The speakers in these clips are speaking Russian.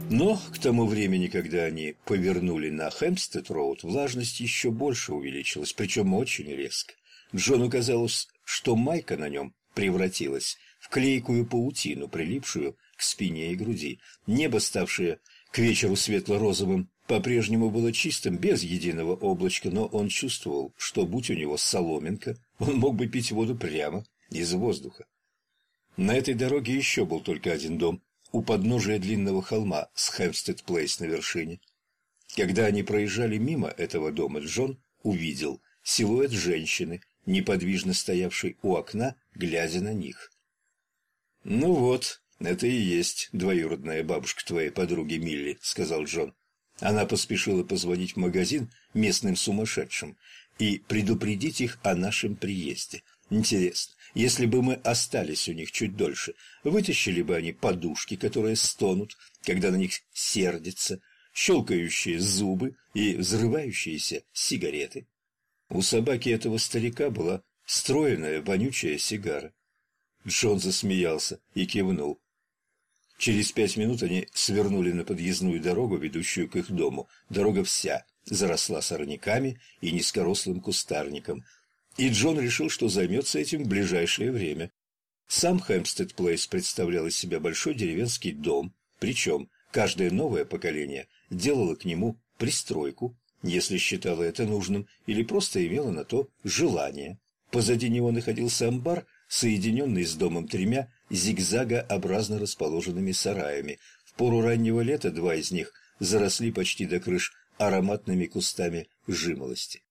Но к тому времени, когда они повернули на Хэмпстед-роуд, влажность еще больше увеличилась, причем очень резко. Джону казалось, что майка на нем превратилась в клейкую паутину, прилипшую к спине и груди. Небо, ставшее к вечеру светло-розовым, по-прежнему было чистым, без единого облачка, но он чувствовал, что, будь у него соломинка, он мог бы пить воду прямо из воздуха. На этой дороге еще был только один дом, у подножия длинного холма с Хэмпстед-Плейс на вершине. Когда они проезжали мимо этого дома, Джон увидел силуэт женщины, неподвижно стоявшей у окна, глядя на них. «Ну вот, это и есть двоюродная бабушка твоей подруги Милли», — сказал Джон. Она поспешила позвонить в магазин местным сумасшедшим и предупредить их о нашем приезде. Интересно, если бы мы остались у них чуть дольше, вытащили бы они подушки, которые стонут, когда на них сердятся, щелкающие зубы и взрывающиеся сигареты. У собаки этого старика была стройная вонючая сигара. Джон засмеялся и кивнул. Через 5 минут они свернули на подъездную дорогу, ведущую к их дому. Дорога вся заросла сорняками и низкорослым кустарником, и Джон решил, что займется этим в ближайшее время. Сам Хэмпстед-Плейс представлял из себя большой деревенский дом, причем каждое новое поколение делало к нему пристройку, если считало это нужным, или просто имело на то желание. Позади него находился амбар, соединенный с домом 3 зигзагообразно расположенными сараями. В пору раннего лета 2 из них заросли почти до крыш ароматными кустами жимолости.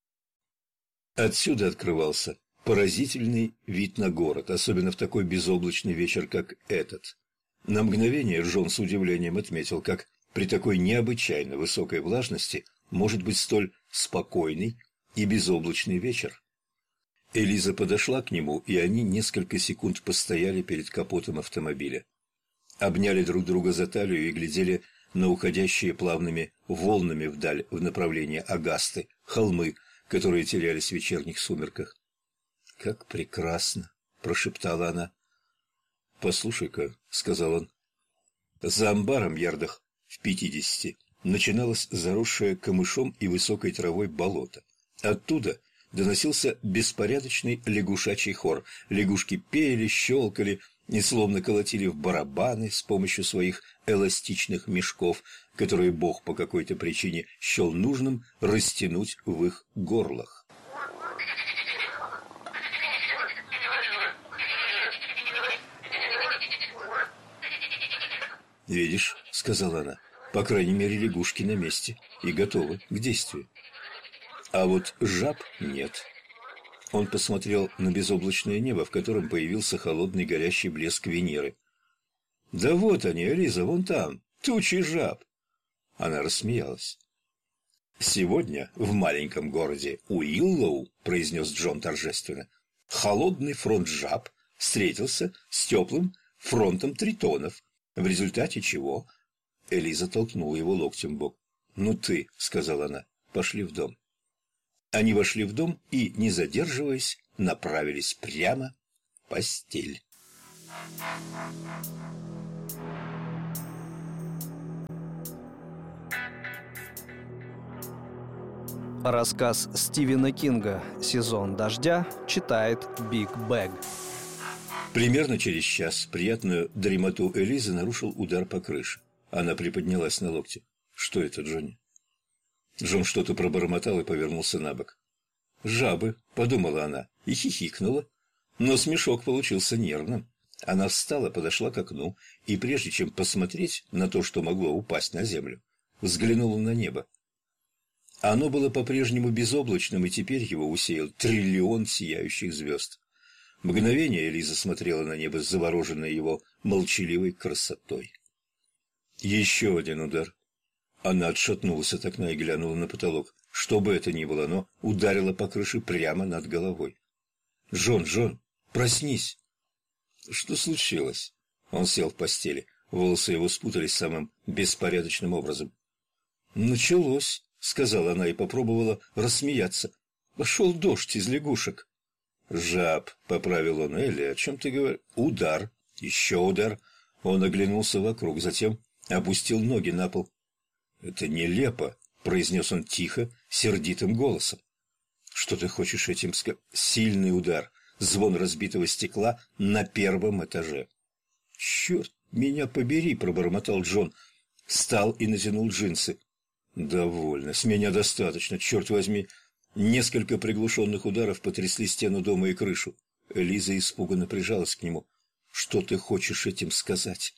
Отсюда открывался поразительный вид на город, особенно в такой безоблачный вечер, как этот. На мгновение Джон с удивлением отметил, как при такой необычайно высокой влажности может быть столь спокойный и безоблачный вечер. Элиза подошла к нему, и они несколько секунд постояли перед капотом автомобиля. Обняли друг друга за талию и глядели на уходящие плавными волнами вдаль в направлении Агасты холмы, которые терялись в вечерних сумерках. «Как прекрасно!» — прошептала она. «Послушай-ка», — сказал он. За амбаром ярдах в 50 начиналось заросшее камышом и высокой травой болото. Оттуда доносился беспорядочный лягушачий хор. Лягушки пели, щелкали и словно колотили в барабаны с помощью своих эластичных мешков, которые Бог по какой-то причине счел нужным растянуть в их горлах. «Видишь», — сказала она, — «по крайней мере лягушки на месте и готовы к действию. А вот жаб нет». Он посмотрел на безоблачное небо, в котором появился холодный горящий блеск Венеры. «Да вот они, Элиза, вон там, тучи жаб!» Она рассмеялась. «Сегодня в маленьком городе Уиллоу, — произнес Джон торжественно, — холодный фронт жаб встретился с теплым фронтом тритонов, в результате чего...» Элиза толкнула его локтем в бок. «Ну ты, — сказала она, — пошли в дом». Они вошли в дом и, не задерживаясь, направились прямо в постель. Рассказ Стивена Кинга «Сезон дождя» читает Биг Бэг. Примерно через час приятную дремоту Элизы нарушил удар по крыше. Она приподнялась на локте. «Что это, Джонни?» Джон что-то пробормотал и повернулся на бок. «Жабы», — подумала она и хихикнула. Но смешок получился нервным. Она встала, подошла к окну и, прежде чем посмотреть на то, что могло упасть на землю, взглянула на небо. Оно было по-прежнему безоблачным, и теперь его усеял триллион сияющих звезд. Мгновение Элиза смотрела на небо, завороженная его молчаливой красотой. Еще один удар. Она отшатнулась от окна и глянула на потолок. Что бы это ни было, оно ударило по крыше прямо над головой. Джон, проснись!» «Что случилось?» Он сел в постели. Волосы его спутались самым беспорядочным образом. «Началось», — сказала она и попробовала рассмеяться. «Пошел дождь из лягушек». «Жаб», — поправил он. «Элли, о чем ты говоришь?» «Удар. Еще удар». Он оглянулся вокруг, затем опустил ноги на пол. «Это нелепо», — произнес он тихо, сердитым голосом. «Что ты хочешь этим сказать?» Сильный удар, звон разбитого стекла на первом этаже. «Черт меня побери», — пробормотал Джон. Встал и натянул джинсы. «Довольно, с меня достаточно, черт возьми». Несколько приглушенных ударов потрясли стену дома и крышу. Элиза испуганно прижалась к нему. «Что ты хочешь этим сказать?»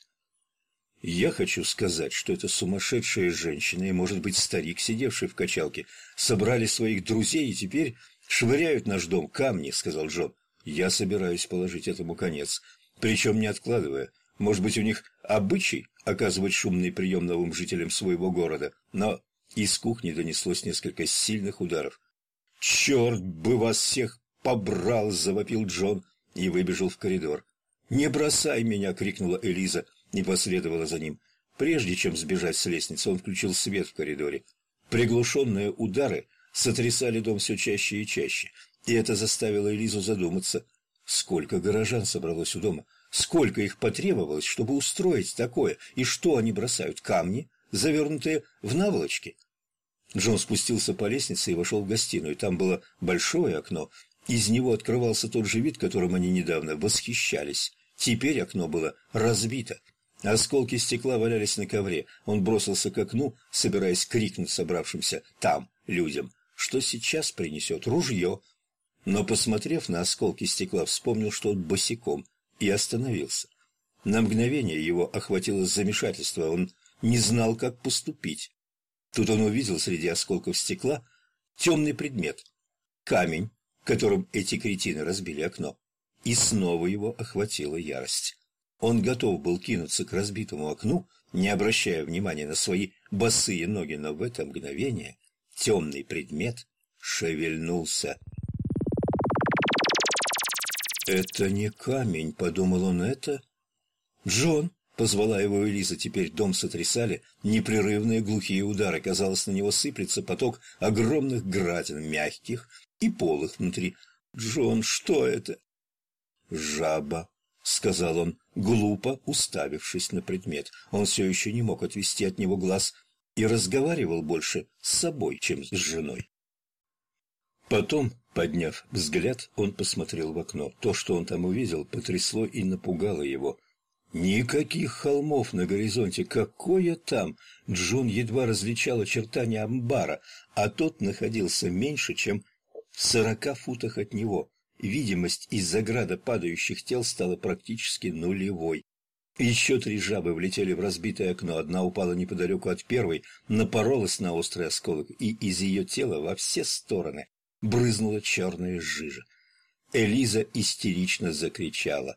«Я хочу сказать, что эта сумасшедшая женщина и, может быть, старик, сидевший в качалке, собрали своих друзей и теперь швыряют наш дом камни», — сказал Джон. «Я собираюсь положить этому конец, причем не откладывая. Может быть, у них обычай оказывать шумный прием новым жителям своего города, но из кухни донеслось несколько сильных ударов. «Черт бы вас всех побрал!» — завопил Джон и выбежал в коридор. «Не бросай меня!» — крикнула Элиза и последовала за ним. Прежде чем сбежать с лестницы, он включил свет в коридоре. Приглушенные удары сотрясали дом все чаще и чаще, и это заставило Элизу задуматься. Сколько горожан собралось у дома? Сколько их потребовалось, чтобы устроить такое? И что они бросают? Камни, завернутые в наволочки? Джон спустился по лестнице и вошел в гостиную. Там было большое окно. Из него открывался тот же вид, которым они недавно восхищались. Теперь окно было разбито. Осколки стекла валялись на ковре. Он бросился к окну, собираясь крикнуть собравшимся там людям, что сейчас принесет ружье. Но, посмотрев на осколки стекла, вспомнил, что он босиком, и остановился. На мгновение его охватило замешательство. Он не знал, как поступить. Тут он увидел среди осколков стекла темный предмет — камень, которым эти кретины разбили окно. И снова его охватила ярость. Он готов был кинуться к разбитому окну, не обращая внимания на свои босые ноги, но в это мгновение темный предмет шевельнулся. «Это не камень», — подумал он, — «это...» «Джон!» — позвала его Элиза. Теперь дом сотрясали непрерывные глухие удары. Казалось, на него сыплется поток огромных градин, мягких и полых внутри. «Джон, что это?» «Жаба», — сказал он, глупо уставившись на предмет. Он все еще не мог отвести от него глаз и разговаривал больше с собой, чем с женой. Потом, подняв взгляд, он посмотрел в окно. То, что он там увидел, потрясло и напугало его. Никаких холмов на горизонте. Какое там? Джон едва различал очертания амбара, а тот находился меньше, чем в 40 футах от него. Видимость из-за града падающих тел стала практически нулевой. Еще 3 жабы влетели в разбитое окно. Одна упала неподалеку от первой, напоролась на острый осколок, и из ее тела во все стороны брызнула черная жижа. Элиза истерично закричала.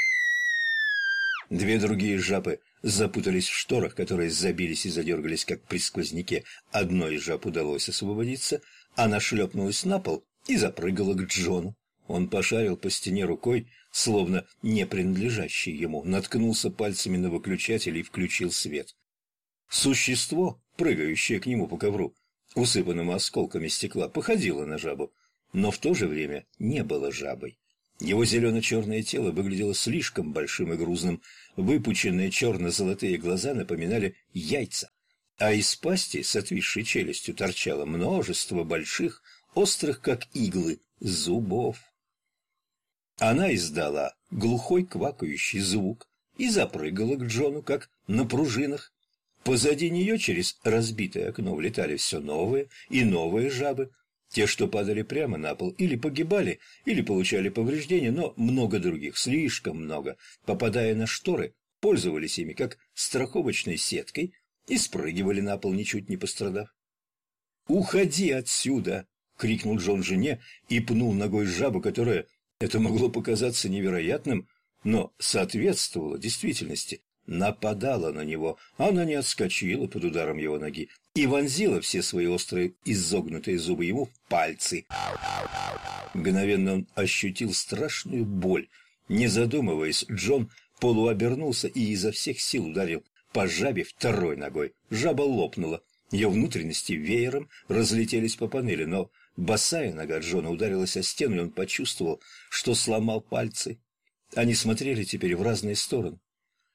2 другие жабы запутались в шторах, которые забились и задергались, как при сквозняке. Одной из жаб удалось освободиться, она шлепнулась на пол и запрыгала к Джону. Он пошарил по стене рукой, словно не принадлежащей ему, наткнулся пальцами на выключатель и включил свет. Существо, прыгающее к нему по ковру, усыпанному осколками стекла, походило на жабу, но в то же время не было жабой. Его зелено-черное тело выглядело слишком большим и грузным, выпученные черно-золотые глаза напоминали яйца, а из пасти с отвисшей челюстью торчало множество больших, острых как иглы, зубов. Она издала глухой квакающий звук и запрыгала к Джону, как на пружинах. Позади нее через разбитое окно влетали все новые и новые жабы, те, что падали прямо на пол, или погибали, или получали повреждения, но много других, слишком много, попадая на шторы, пользовались ими как страховочной сеткой и спрыгивали на пол, ничуть не пострадав. «Уходи отсюда!» — крикнул Джон жене и пнул ногой жабу, которая, это могло показаться невероятным, но соответствовало действительности, нападала на него. Она не отскочила под ударом его ноги и вонзила все свои острые изогнутые зубы ему в пальцы. Мгновенно он ощутил страшную боль. Не задумываясь, Джон полуобернулся и изо всех сил ударил по жабе второй ногой. Жаба лопнула. Ее внутренности веером разлетелись по панели, но босая нога Джона ударилась о стену, и он почувствовал, что сломал пальцы. Они смотрели теперь в разные стороны.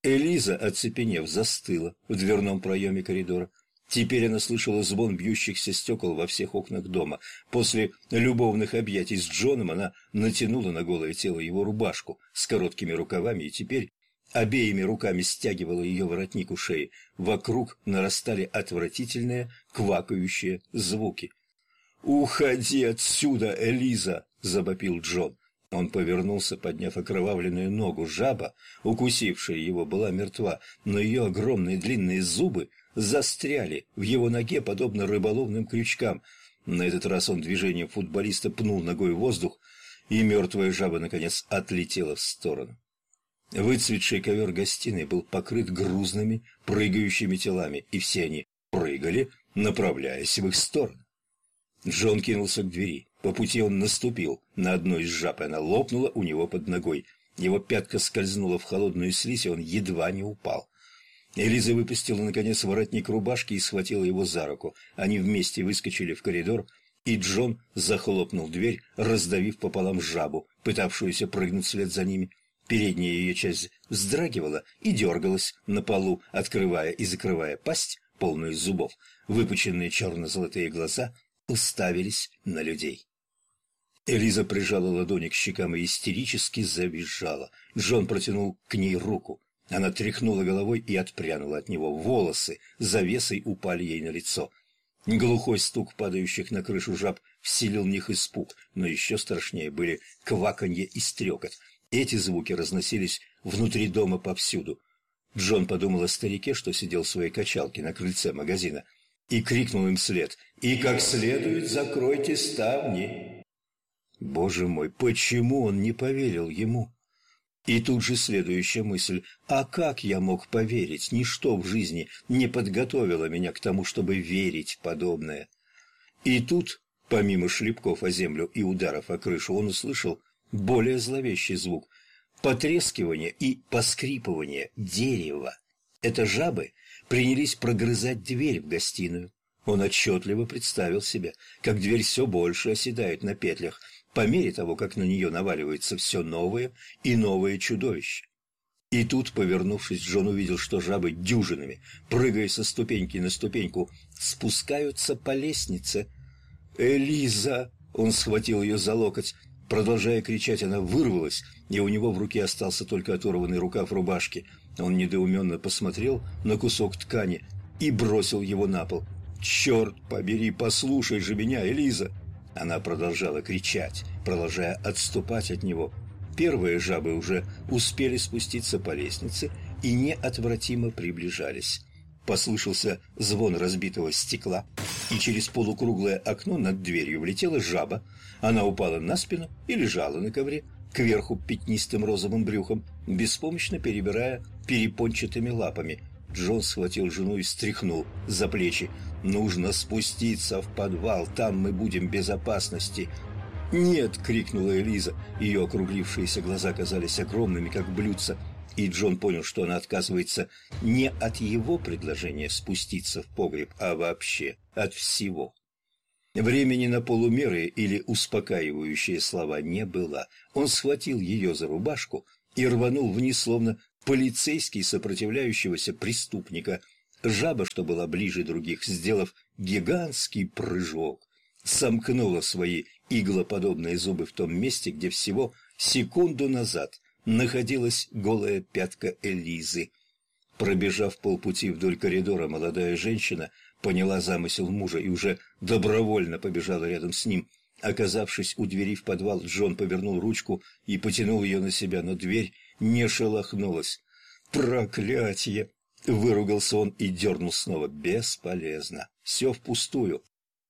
Элиза, оцепенев, застыла в дверном проеме коридора. Теперь она слышала звон бьющихся стекол во всех окнах дома. После любовных объятий с Джоном она натянула на голое тело его рубашку с короткими рукавами и теперь обеими руками стягивала ее воротник у шеи. Вокруг нарастали отвратительные квакающие звуки. «Уходи отсюда, Элиза!» – завопил Джон. Он повернулся, подняв окровавленную ногу. Жаба, укусившая его, была мертва, но ее огромные длинные зубы застряли в его ноге, подобно рыболовным крючкам. На этот раз он движением футболиста пнул ногой в воздух, и мертвая жаба, наконец, отлетела в сторону. Выцветший ковер гостиной был покрыт грузными, прыгающими телами, и все они прыгали, направляясь в их сторону. Джон кинулся к двери. По пути он наступил на одну из жаб, и она лопнула у него под ногой. Его пятка скользнула в холодную слизь, и он едва не упал. Элиза выпустила, наконец, воротник рубашки и схватила его за руку. Они вместе выскочили в коридор, и Джон захлопнул дверь, раздавив пополам жабу, пытавшуюся прыгнуть вслед за ними. Передняя ее часть вздрагивала и дергалась на полу, открывая и закрывая пасть, полную зубов. Выпученные черно-золотые глаза уставились на людей. Элиза прижала ладони к щекам и истерически завизжала. Джон протянул к ней руку. Она тряхнула головой и отпрянула от него. Волосы завесой упали ей на лицо. Глухой стук падающих на крышу жаб вселил в них испуг, но еще страшнее были кваканье и стрекот. Эти звуки разносились внутри дома повсюду. Джон подумал о старике, что сидел в своей качалке на крыльце магазина, и крикнул им вслед: «И как следует закройте ставни!» Боже мой, почему он не поверил ему? И тут же следующая мысль: а как я мог поверить? Ничто в жизни не подготовило меня к тому, чтобы верить в подобное. И тут, помимо шлепков о землю и ударов о крышу, он услышал более зловещий звук – потрескивание и поскрипывание дерева. Это жабы принялись прогрызать дверь в гостиную. Он отчетливо представил себе, как дверь все больше оседает на петлях, по мере того, как на нее наваливается все новое и новое чудовище. И тут, повернувшись, Джон увидел, что жабы дюжинами, прыгая со ступеньки на ступеньку, спускаются по лестнице. «Элиза!» — он схватил ее за локоть. Продолжая кричать, она вырвалась, и у него в руке остался только оторванный рукав рубашки. Он недоуменно посмотрел на кусок ткани и бросил его на пол. «Черт побери, послушай же меня, Элиза!» Она продолжала кричать, продолжая отступать от него. Первые жабы уже успели спуститься по лестнице и неотвратимо приближались. Послышался звон разбитого стекла, и через полукруглое окно над дверью влетела жаба. Она упала на спину и лежала на ковре, кверху пятнистым розовым брюхом, беспомощно перебирая перепончатыми лапами. Джон схватил жену и стряхнул за плечи. «Нужно спуститься в подвал, там мы будем в безопасности». «Нет!» — крикнула Элиза. Ее округлившиеся глаза казались огромными, как блюдца, и Джон понял, что она отказывается не от его предложения спуститься в погреб, а вообще от всего. Времени на полумеры или успокаивающие слова не было. Он схватил ее за рубашку и рванул вниз, словно полицейский сопротивляющегося преступника. Жаба, что была ближе других, сделав гигантский прыжок, сомкнула свои иглоподобные зубы в том месте, где всего секунду назад находилась голая пятка Элизы. Пробежав полпути вдоль коридора, молодая женщина поняла замысел мужа и уже добровольно побежала рядом с ним. Оказавшись у двери в подвал, Джон повернул ручку и потянул ее на себя, но дверь не шелохнулась. «Проклятье!» — выругался он и дернул снова. «Бесполезно. Все впустую».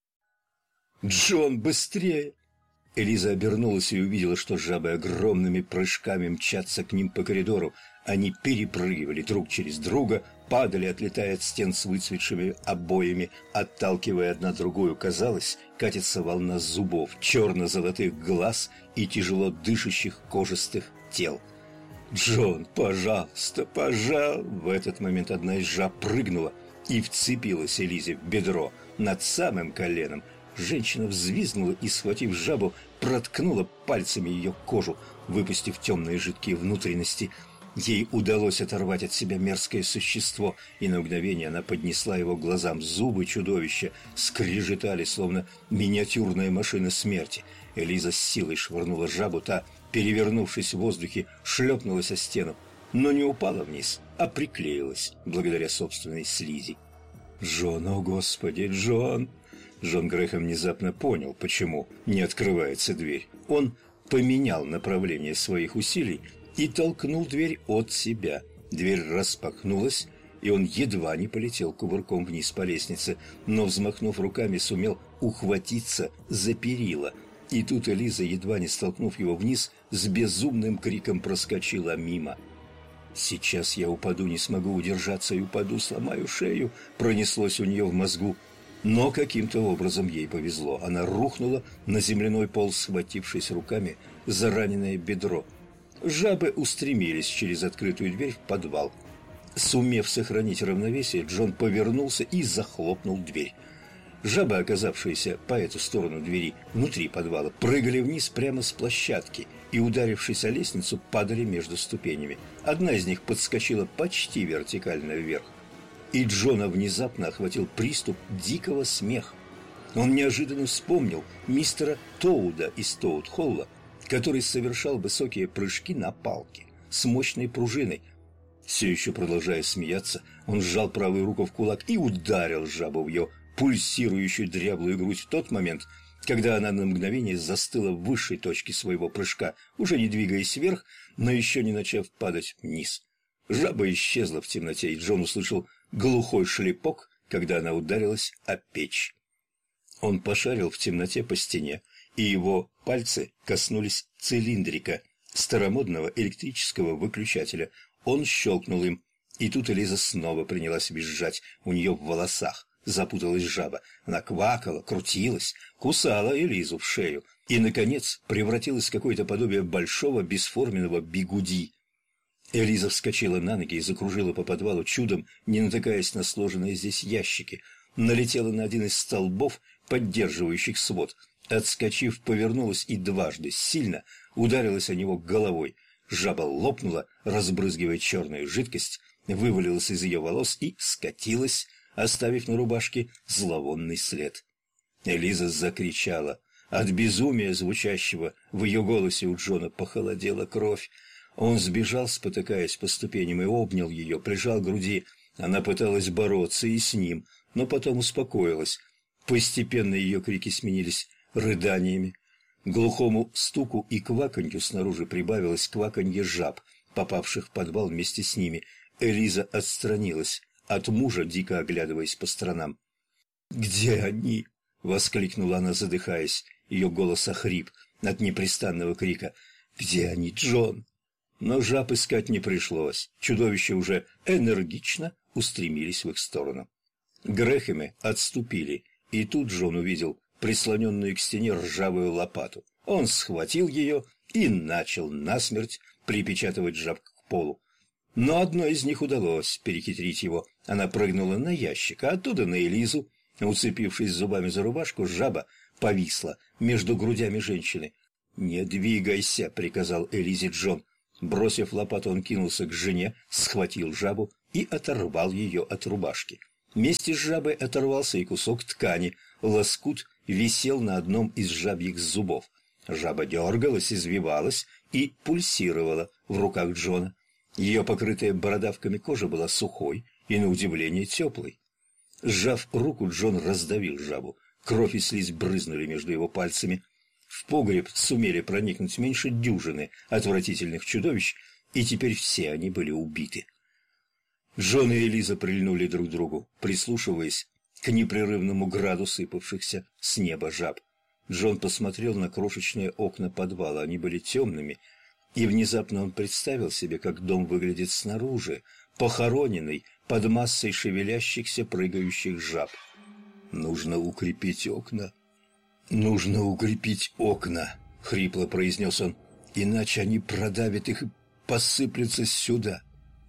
«Джон, быстрее!» Элиза обернулась и увидела, что жабы огромными прыжками мчатся к ним по коридору. Они перепрыгивали друг через друга, падали, отлетая от стен с выцветшими обоями, отталкивая одна другую. Казалось, катится волна зубов, черно-золотых глаз и тяжело дышащих кожистых тел. «Джон, пожалуйста, пожалуйста!» В этот момент одна из жаб прыгнула и вцепилась Элизе в бедро над самым коленом. Женщина взвизгнула и, схватив жабу, проткнула пальцами ее кожу, выпустив темные жидкие внутренности. Ей удалось оторвать от себя мерзкое существо, и на мгновение она поднесла его к глазам. Зубы чудовища скрежетали, словно миниатюрная машина смерти. Элиза с силой швырнула жабу, та, перевернувшись в воздухе, шлепнулась о стену, но не упала вниз, а приклеилась благодаря собственной слизи. «Джон, о господи, Джон!» Джон Грэхэм внезапно понял, почему не открывается дверь. Он поменял направление своих усилий и толкнул дверь от себя. Дверь распахнулась, и он едва не полетел кувырком вниз по лестнице, но, взмахнув руками, сумел ухватиться за перила. И тут Элиза, едва не столкнув его вниз, с безумным криком проскочила мимо. «Сейчас я упаду, не смогу удержаться и упаду, сломаю шею», пронеслось у нее в мозгу. Но каким-то образом ей повезло. Она рухнула на земляной пол, схватившись руками за раненое бедро. Жабы устремились через открытую дверь в подвал. Сумев сохранить равновесие, Джон повернулся и захлопнул дверь. Жабы, оказавшиеся по эту сторону двери внутри подвала, прыгали вниз прямо с площадки и, ударившись о лестницу, падали между ступенями. Одна из них подскочила почти вертикально вверх. И Джона внезапно охватил приступ дикого смеха. Он неожиданно вспомнил мистера Тоуда из Тоуд-Холла, который совершал высокие прыжки на палке с мощной пружиной. Все еще продолжая смеяться, он сжал правую руку в кулак и ударил жабу в ее пульсирующую дряблую грудь в тот момент, когда она на мгновение застыла в высшей точке своего прыжка, уже не двигаясь вверх, но еще не начав падать вниз. Жаба исчезла в темноте, и Джон услышал глухой шлепок, когда она ударилась о печь. Он пошарил в темноте по стене, и его пальцы коснулись цилиндрика, старомодного электрического выключателя. Он щелкнул им, и тут Элиза снова принялась визжать. У нее в волосах запуталась жаба. Она квакала, крутилась, кусала Элизу в шею и, наконец, превратилась в какое-то подобие большого бесформенного бигуди. Элиза вскочила на ноги и закружила по подвалу, чудом не натыкаясь на сложенные здесь ящики. Налетела на один из столбов, поддерживающих свод. Отскочив, повернулась и дважды сильно ударилась о него головой. Жаба лопнула, разбрызгивая черную жидкость, вывалилась из ее волос и скатилась, оставив на рубашке зловонный след. Элиза закричала. От безумия, звучащего в ее голосе, у Джона похолодела кровь. Он сбежал, спотыкаясь по ступеням, и обнял ее, прижал к груди. Она пыталась бороться и с ним, но потом успокоилась. Постепенно ее крики сменились рыданиями. Глухому стуку и кваканью снаружи прибавилось кваканье жаб, попавших в подвал вместе с ними. Элиза отстранилась от мужа, дико оглядываясь по сторонам. «Где они?» — воскликнула она, задыхаясь. Ее голос охрип от непрестанного крика. «Где они, Джон?» Но жаб искать не пришлось. Чудовища уже энергично устремились в их сторону. Грэхэмы отступили, и тут Джон увидел прислоненную к стене ржавую лопату. Он схватил ее и начал насмерть припечатывать жаб к полу. Но одной из них удалось перехитрить его. Она прыгнула на ящик, а оттуда на Элизу. Уцепившись зубами за рубашку, жаба повисла между грудями женщины. «Не двигайся», — приказал Элизе Джон. Бросив лопату, он кинулся к жене, схватил жабу и оторвал ее от рубашки. Вместе с жабой оторвался и кусок ткани. Лоскут висел на одном из жабьих зубов. Жаба дергалась, извивалась и пульсировала в руках Джона. Ее покрытая бородавками кожа была сухой и, на удивление, теплой. Сжав руку, Джон раздавил жабу. Кровь и слизь брызнули между его пальцами. В погреб сумели проникнуть меньше дюжины отвратительных чудовищ, и теперь все они были убиты. Джон и Элиза прильнули друг к другу, прислушиваясь к непрерывному граду сыпавшихся с неба жаб. Джон посмотрел на крошечные окна подвала, они были темными, и внезапно он представил себе, как дом выглядит снаружи, похороненный под массой шевелящихся, прыгающих жаб. «Нужно укрепить окна. «Нужно укрепить окна», — хрипло произнес он, — «иначе они продавят их и посыплются сюда».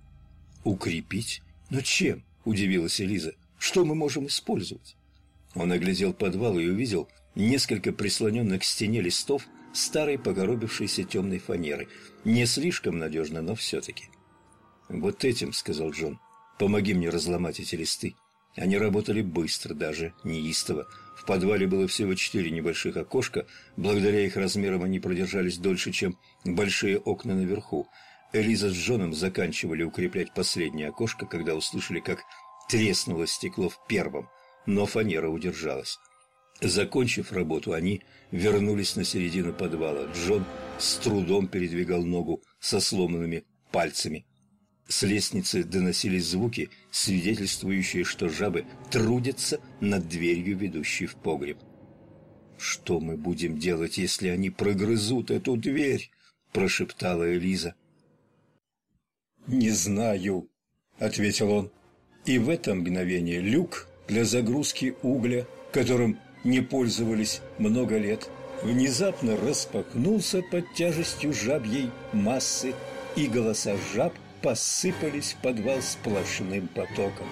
«Укрепить? Но чем?» — удивилась Элиза. «Что мы можем использовать?» Он оглядел подвал и увидел несколько прислоненных к стене листов старой покоробившейся темной фанеры. Не слишком надежно, но все-таки. «Вот этим, — сказал Джон, — помоги мне разломать эти листы». Они работали быстро, даже неистово. В подвале было всего 4 небольших окошка. Благодаря их размерам они продержались дольше, чем большие окна наверху. Элиза с Джоном заканчивали укреплять последнее окошко, когда услышали, как треснуло стекло в первом, но фанера удержалась. Закончив работу, они вернулись на середину подвала. Джон с трудом передвигал ногу со сломанными пальцами. С лестницы доносились звуки, свидетельствующие, что жабы трудятся над дверью, ведущей в погреб. «Что мы будем делать, если они прогрызут эту дверь?» – прошептала Элиза. «Не знаю», – ответил он. И в это мгновение люк для загрузки угля, которым не пользовались много лет, внезапно распахнулся под тяжестью жабьей массы, и голоса жаб посыпались в подвал сплошным потоком.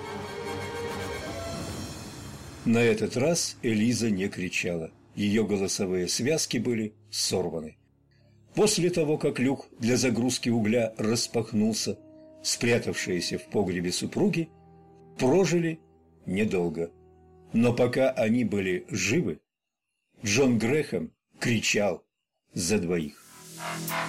На этот раз Элиза не кричала. Ее голосовые связки были сорваны. После того, как люк для загрузки угля распахнулся, спрятавшиеся в погребе супруги прожили недолго. Но пока они были живы, Джон Грэхэм кричал за двоих.